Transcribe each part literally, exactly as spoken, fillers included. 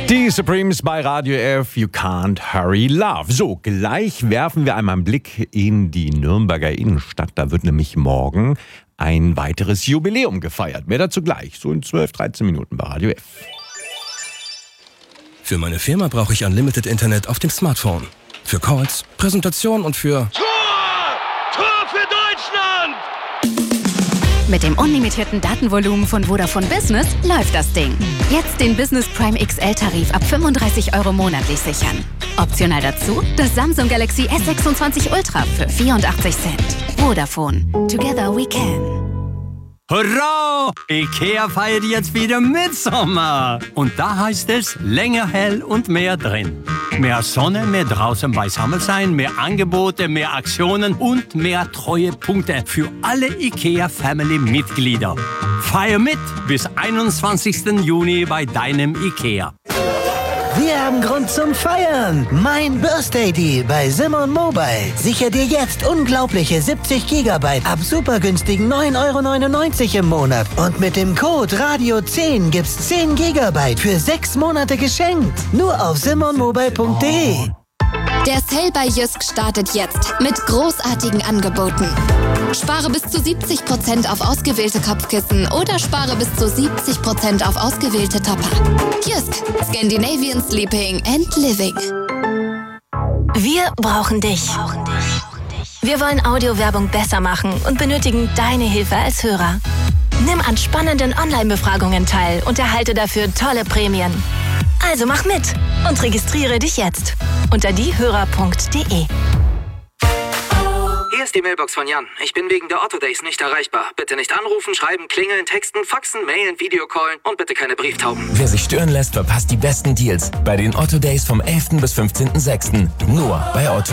Die Supremes bei Radio F, You Can't Hurry Love. So, gleich werfen wir einmal einen Blick in die Nürnberger Innenstadt. Da wird nämlich morgen ein weiteres Jubiläum gefeiert. Mehr dazu gleich, so in zwölf, dreizehn Minuten bei Radio F. Für meine Firma brauche ich Unlimited Internet auf dem Smartphone. Für Calls, Präsentation und für... Tor! Tor für Deutschland! Mit dem unlimitierten Datenvolumen von Vodafone Business läuft das Ding. Jetzt den Business Prime X L-Tarif ab fünfunddreißig Euro monatlich sichern. Optional dazu das Samsung Galaxy S sechsundzwanzig Ultra für vierundachtzig Cent. Vodafone. Together we can. Hurra! IKEA feiert jetzt wieder Mitsommer. Und da heißt es länger hell und mehr drin. Mehr Sonne, mehr draußen beisammen sein, mehr Angebote, mehr Aktionen und mehr Treuepunkte für alle IKEA-Family-Mitglieder. Feier mit bis einundzwanzigsten Juni bei deinem IKEA. Wir haben Grund zum Feiern. Mein Birthday Deal bei Simon Mobile. Sicher dir jetzt unglaubliche siebzig Gigabyte ab super günstigen neun Euro neunundneunzig im Monat. Und mit dem Code Radio zehn gibt's zehn Gigabyte für sechs Monate geschenkt. Nur auf simon mobile punkt de. Der Sale bei Jysk startet jetzt mit großartigen Angeboten. Spare bis zu siebzig Prozent auf ausgewählte Kopfkissen oder spare bis zu siebzig Prozent auf ausgewählte Topper. Jysk, Scandinavian Sleeping and Living. Wir brauchen dich. Wir wollen Audiowerbung besser machen und benötigen deine Hilfe als Hörer. Nimm an spannenden Online-Befragungen teil und erhalte dafür tolle Prämien. Also mach mit und registriere dich jetzt unter diehörer punkt de. Hier ist die Mailbox von Jan. Ich bin wegen der Otto Days nicht erreichbar. Bitte nicht anrufen, schreiben, klingeln, texten, faxen, mailen, Videocallen und bitte keine Brieftauben. Wer sich stören lässt, verpasst die besten Deals bei den Otto Days vom elften bis fünfzehnten sechsten Nur bei Otto.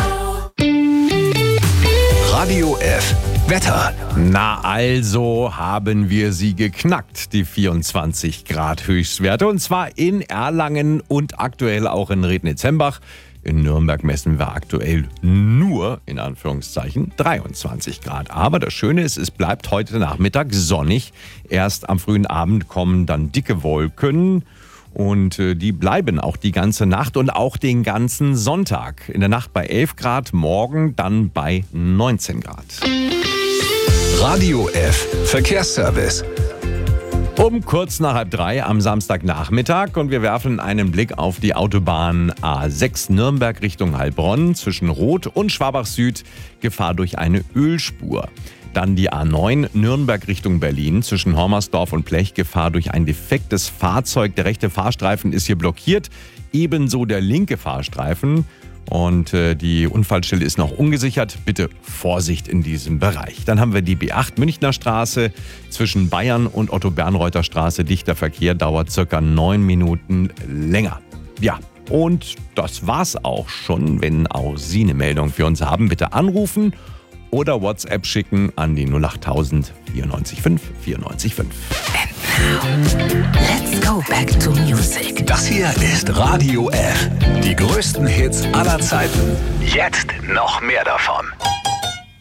Radio F. Wetter. Na also haben wir sie geknackt, die vierundzwanzig Grad Höchstwerte. Und zwar in Erlangen und aktuell auch in Rednitz-Hembach. In Nürnberg messen wir aktuell nur, in Anführungszeichen, dreiundzwanzig Grad. Aber das Schöne ist, es bleibt heute Nachmittag sonnig. Erst am frühen Abend kommen dann dicke Wolken. Und äh, die bleiben auch die ganze Nacht und auch den ganzen Sonntag. In der Nacht bei elf Grad, morgen dann bei neunzehn Grad. Radio F. Verkehrsservice. Um kurz nach halb drei am Samstagnachmittag und wir werfen einen Blick auf die Autobahn A sechs Nürnberg Richtung Heilbronn zwischen Roth und Schwabach Süd. Gefahr durch eine Ölspur. Dann die A neun Nürnberg Richtung Berlin zwischen Hormersdorf und Blech. Gefahr durch ein defektes Fahrzeug. Der rechte Fahrstreifen ist hier blockiert. Ebenso der linke Fahrstreifen. Und äh, die Unfallstelle ist noch ungesichert. Bitte Vorsicht in diesem Bereich. Dann haben wir die B acht Münchner Straße zwischen Bayern und Otto-Bernreuther Straße. Dichter Verkehr, dauert circa neun Minuten länger. Ja, und das war's auch schon. Wenn auch Sie eine Meldung für uns haben, bitte anrufen oder WhatsApp schicken an die null acht tausend vierundneunzig fünf vierundneunzig fünf. Let's go back to music. Das hier ist Radio F. Die größten Hits aller Zeiten. Jetzt noch mehr davon.